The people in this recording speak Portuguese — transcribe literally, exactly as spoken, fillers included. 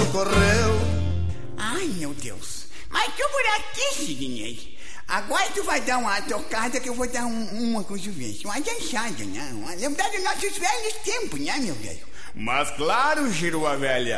socorreu. Ai, meu Deus. Mas tu por aqui, Sidney. Agora tu vai dar uma tocada que eu vou dar um, uma coisa, uma dançada, né? Uma lembrar dos nossos velhos tempos, né, meu velho? Mas claro, Giroa velha.